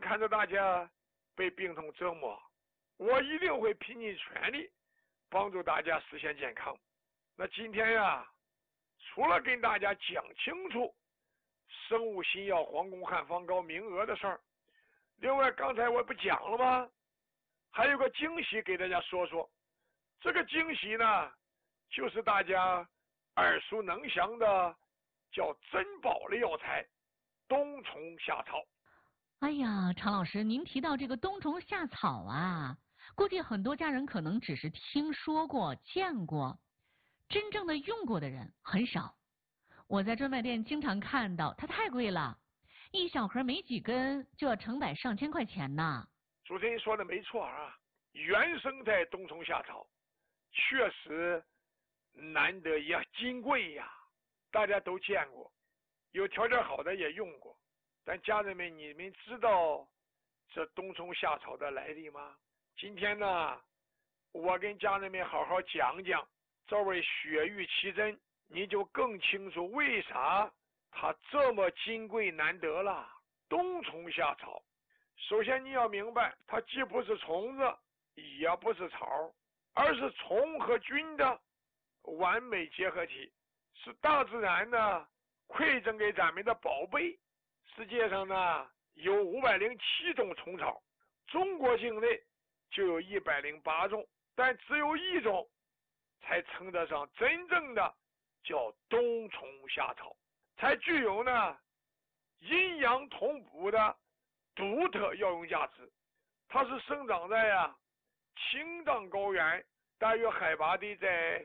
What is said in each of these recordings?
看着大家被病痛折磨，我一定会拼尽全力帮助大家实现健康。那今天呀，除了跟大家讲清楚生物新药黄宫汉方膏名额的事儿，另外刚才我不讲了吗？还有个惊喜给大家说说。这个惊喜呢，就是大家耳熟能详的叫珍宝的药材冬虫夏草。 哎呀，常老师，您提到这个冬虫夏草啊，估计很多家人可能只是听说过、见过，真正的用过的人很少。我在专卖店经常看到，它太贵了，一小盒没几根就要成百上千块钱呢。 主持人说的没错啊，原生态冬虫夏草确实难得也金贵呀，大家都见过，有条件好的也用过。但家人们，你们知道这冬虫夏草的来历吗？今天呢，我跟家人们好好讲讲，这位雪域奇珍，你就更清楚为啥它这么金贵难得了。冬虫夏草，首先你要明白，它既不是虫子，也不是草，而是虫和菌的完美结合体，是大自然呢馈赠给咱们的宝贝。世界上呢有507种虫草，中国境内就有108种，但只有一种才称得上真正的叫冬虫夏草，才具有呢阴阳同补的独特药用价值。它是生长在青藏高原，大约海拔地在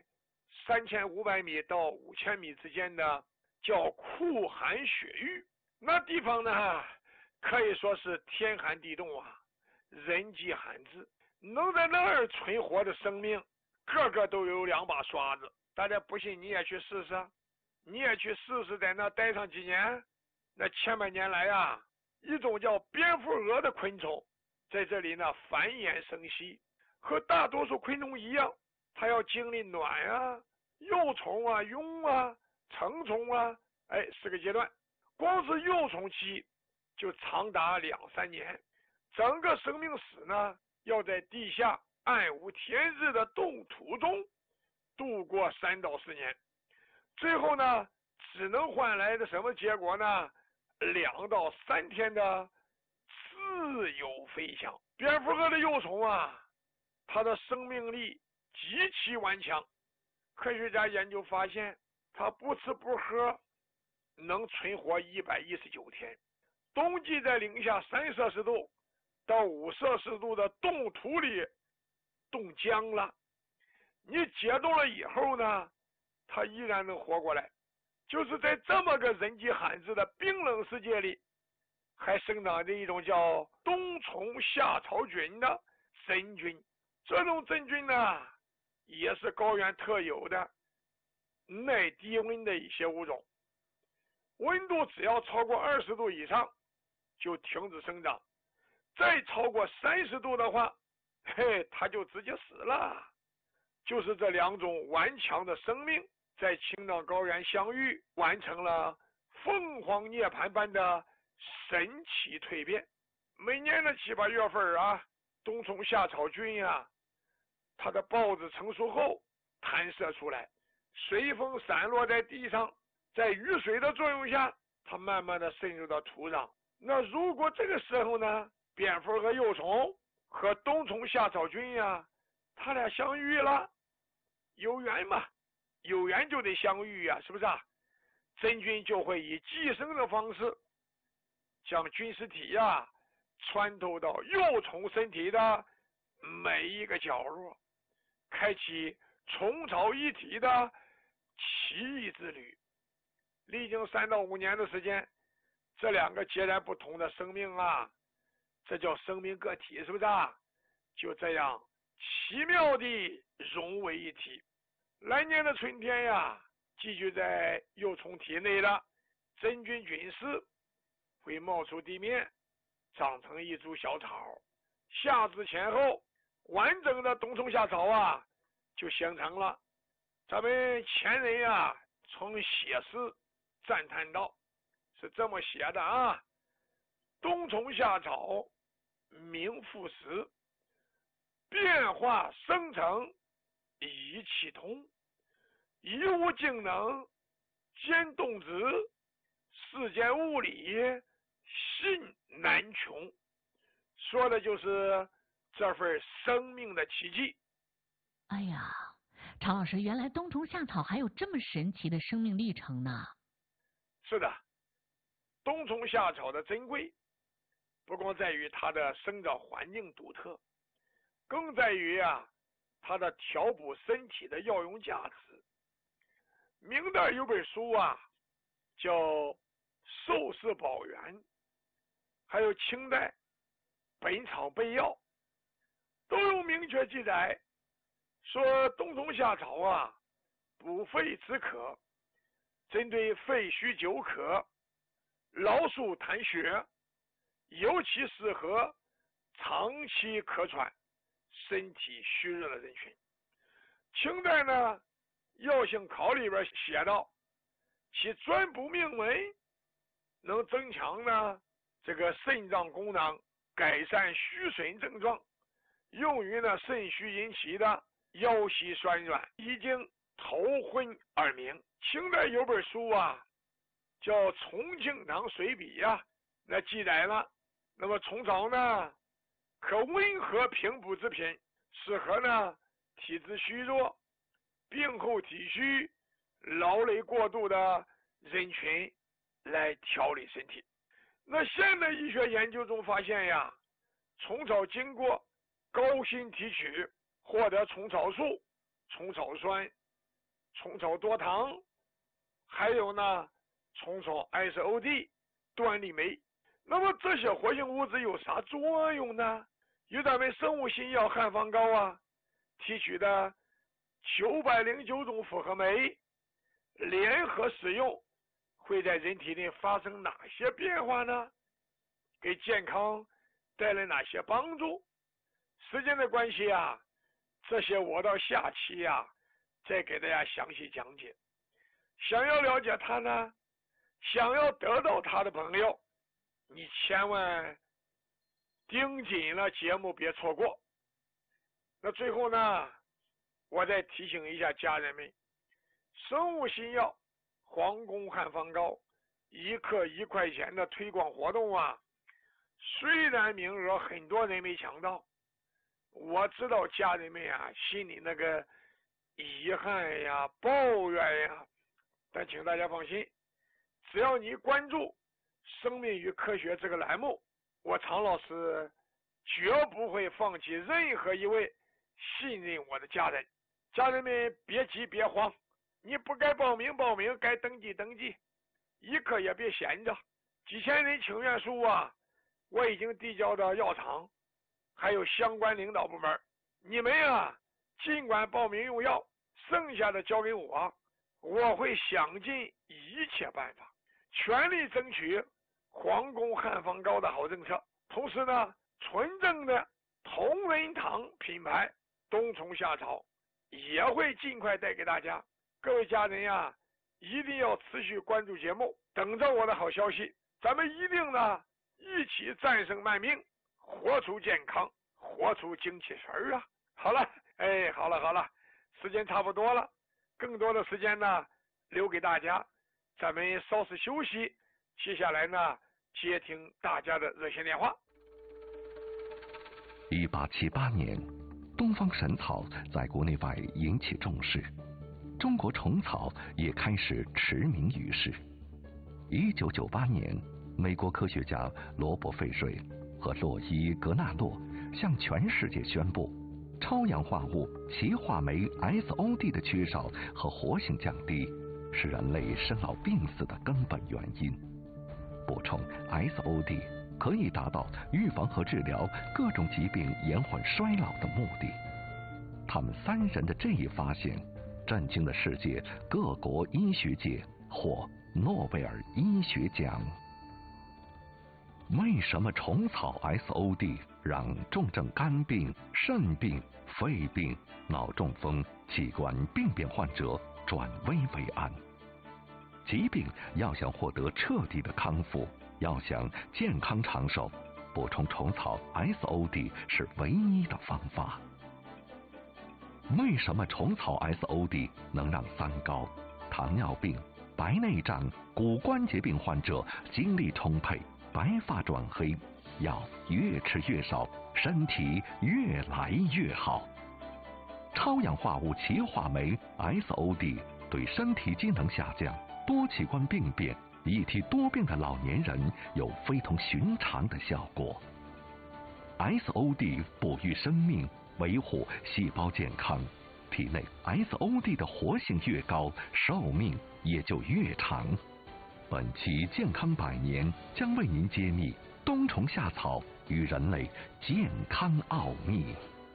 3500米到5000米之间的叫酷寒雪域。那地方呢可以说是天寒地冻啊，人迹罕至，能在那儿存活的生命个个都有2把刷子。大家不信你也去试试，你也去试试，在那待上几年。那千百年来一种叫蝙蝠蛾的昆虫在这里呢繁衍生息，和大多数昆虫一样，它要经历卵幼虫蛹成虫4个阶段。光是幼虫期就长达2-3年，整个生命史呢要在地下暗无天日的冻土中度过3到4年，最后呢只能换来的什么结果呢？2到3天的自由飞翔。蝙蝠蛾的幼虫它的生命力极其顽强，科学家研究发现，它不吃不喝能存活119天，冬季在零下3摄氏度到5摄氏度的冻土里冻僵了，你解冻了以后呢，它依然能活过来。就是在这么个人迹罕至的冰冷世界里，还生长着一种叫冬虫夏草菌的真菌。这种真菌呢也是高原特有的耐低温的一些物种，温度只要超过20度以上就停止生长，再超过30度的话它就直接死了。就是这2种顽强的生命在青藏高原相遇，完成了凤凰涅槃般的神奇蜕变。每年的7、8月份冬虫夏草菌它的孢子成熟后弹射出来，随风散落在地上，在雨水的作用下，它慢慢的渗入到土壤。那如果这个时候呢，蝙蝠和幼虫和冬虫夏草菌它俩相遇了，有缘嘛，有缘就得相遇是不是真菌就会以寄生的方式将菌丝体穿透到幼虫身体的每一个角落，开启虫草一体的奇异之旅。历经3到5年的时间，这2个截然不同的生命这叫生命个体，是不是就这样奇妙地融为一体。来年的春天寄居在幼虫体内的真菌菌丝会冒出地面，长成一株小草，夏至前后完整的冬虫夏草就形成了。咱们前人曾写诗赞叹道，是这么写的冬虫夏草，名副实，变化生成，一气通，一物竟能兼动植，世间物理信难穷。说的就是这份生命的奇迹。 哎呀，常老师，原来冬虫夏草还有这么神奇的生命历程呢。 是的，冬虫夏草的珍贵，不光在于它的生长环境独特，更在于它的调补身体的药用价值。明代有本书叫《寿氏宝源》，还有清代《本草备要》，都有明确记载，说冬虫夏草补肺止渴，针对肺虚久渴、劳数痰血，尤其适合长期咳喘、身体虚弱的人群。清代呢，药性考里边写道，其专补命门，能增强呢这个肾脏功能，改善虚损症状，用于呢肾虚引起的腰膝酸软、遗精、头昏耳鸣。清代有本书叫《重庆堂随笔》那记载了，那么虫草呢可温和平补之品，适合呢体质虚弱、病后体虚、劳累过度的人群来调理身体。那现代医学研究中发现虫草经过高辛提取，获得虫草素、虫草酸、虫草多糖，还有呢虫草 SOD、端粒酶。那么这些活性物质有啥作用呢？有咱们生物新药汉方膏提取的909种复合酶联合使用，会在人体内发生哪些变化呢？给健康带来哪些帮助？时间的关系这些我到下期再给大家详细讲解。想要了解它呢，想要得到它的朋友，你千万盯紧了节目，别错过。那最后呢，我再提醒一下家人们，生物新药皇宫汉方膏1克1块钱的推广活动虽然名额很多人没抢到，我知道家人们心里那个遗憾抱怨但请大家放心，只要你关注生命与科学这个栏目，我常老师绝不会放弃任何一位信任我的家人。家人们别急别慌，你不该报名报名，该登记登记，一刻也别闲着。几千人请愿书我已经递交到药厂还有相关领导部门，你们尽管报名用药，剩下的交给我，我会想尽一切办法，全力争取皇宫汉方膏的好政策。同时呢，纯正的同仁堂品牌冬虫夏草也会尽快带给大家。各位家人一定要持续关注节目，等着我的好消息。咱们一定呢一起战胜慢病，活出健康，活出精气神好了，好了，时间差不多了，更多的时间呢留给大家，咱们稍事休息，接下来呢接听大家的热线电话。 1878年，东方神草在国内外引起重视，中国虫草也开始驰名于世。1998年，美国科学家罗伯·费瑞和洛伊·格纳洛向全世界宣布，超氧化物歧化酶 SOD 的缺少和活性降低是人类生老病死的根本原因。补充 SOD 可以达到预防和治疗各种疾病延缓衰老的目的。他们3人的这一发现震惊了世界各国医学界，获诺贝尔医学奖。为什么虫草 SOD 让重症肝病、肾病、肺病、脑中风、器官病变患者转危为安？疾病要想获得彻底的康复， 要想健康长寿，补充虫草 SOD 是唯一的方法。为什么虫草 SOD 能让三高、糖尿病、白内障、骨关节病患者精力充沛、白发转黑，药越吃越少，身体越来越好？超氧化物歧化酶 SOD 对身体机能下降、多器官病变、一体多病的老年人有非同寻常的效果。SOD 哺育生命，维护细胞健康，体内 SOD 的活性越高，寿命也就越长。本期健康百年将为您揭秘冬虫夏草与人类健康奥秘。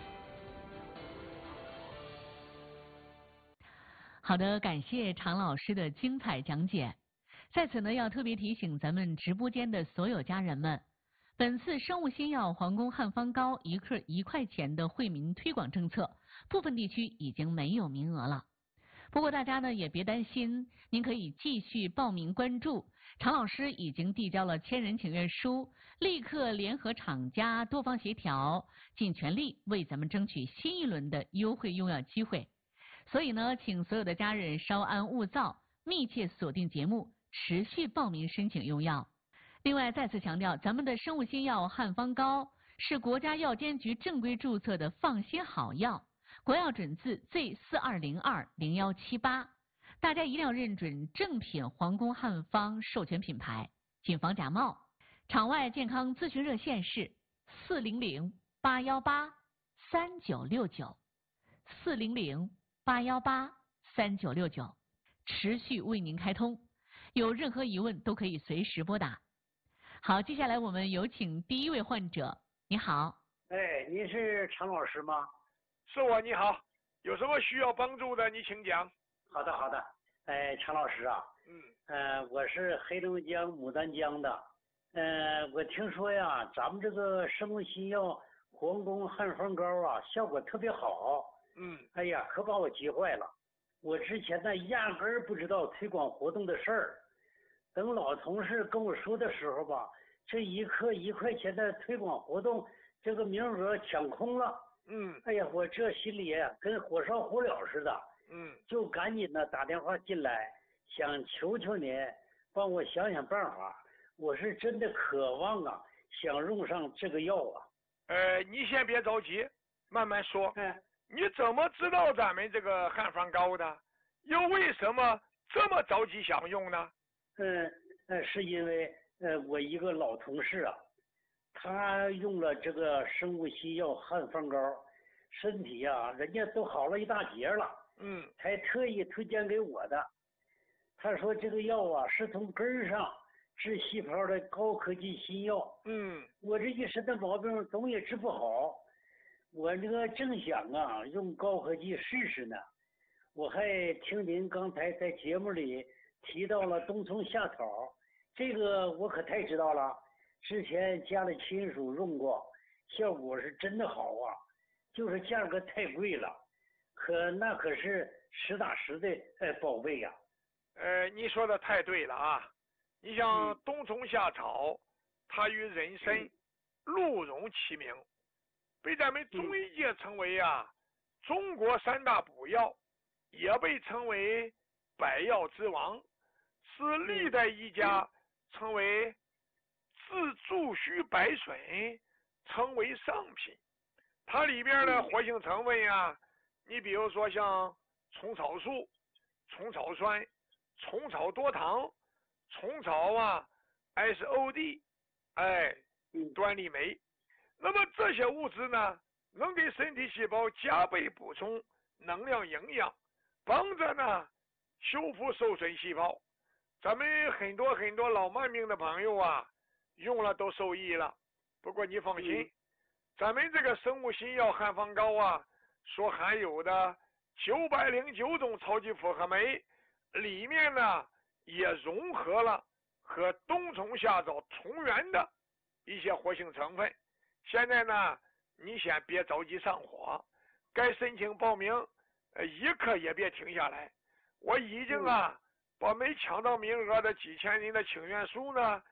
好的，感谢常老师的精彩讲解。在此呢，要特别提醒咱们直播间的所有家人们，本次生物新药皇宫汉方膏1克1块钱的惠民推广政策，部分地区已经没有名额了。不过大家呢也别担心，您可以继续报名关注。常老师已经递交了千人请愿书，立刻联合厂家多方协调，尽全力为咱们争取新一轮的优惠用药机会。所以呢，请所有的家人稍安勿躁，密切锁定节目，持续报名申请用药。另外再次强调，咱们的生物新药汉方膏是国家药监局正规注册的放心好药，国药准字 Z42020178，大家一定要认准正品皇宫汉方授权品牌，谨防假冒。场外健康咨询热线是400-818-3969，400-818-3969，持续为您开通，有任何疑问都可以随时拨打。好，接下来我们有请第一位患者。你好。 哎，您是常老师吗？ 是我，你好，有什么需要帮助的你请讲。 好的，好的。哎，常老师啊，我是黑龙江牡丹江的。我听说呀，咱们这个生物新药皇宫汉方膏啊，效果特别好。哎呀，可把我急坏了。我之前呢，压根儿不知道推广活动的事儿。等老同事跟我说的时候吧，这1克1块钱的推广活动，这个名额抢空了。哎呀，我这心里跟火烧火燎似的。就赶紧的打电话进来，想求求您帮我想想办法。我是真的渴望啊，想用上这个药啊。 你先别着急，慢慢说。你怎么知道咱们这个汉方膏的？又为什么这么着急想用呢？ 是因为我一个老同事啊，他用了这个生物新药汉方膏，身体啊，人家都好了一大截了。还特意推荐给我的。他说这个药啊，是从根上治细胞的高科技新药。我这一身的毛病总也治不好，我这个正想啊用高科技试试呢。我还听您刚才在节目里提到了冬虫夏草，这个我可太知道了，之前家里亲属用过，效果是真的好啊，就是价格太贵了，那可是实打实的宝贝呀。 你说的太对了啊！你像冬虫夏草，它与人参、鹿茸齐名，被咱们中医界称为中国3大补药，也被称为百药之王，是历代医家称为治诸虚百损，称为上品。它里边的活性成分你比如说像虫草素、虫草酸、虫草多糖、虫草SOD，端粒酶。那么这些物质呢，能给身体细胞加倍补充能量营养，帮着呢修复受损细胞。咱们很多老慢病的朋友用了都受益了。不过你放心，咱们这个生物新药汉方膏所含有的909种超级复合酶，里面呢也融合了和冬虫夏草同源的一些活性成分。现在呢，你先别着急上火，该申请报名一刻也别停下来。我已经把没抢到名额的几千人的请愿书呢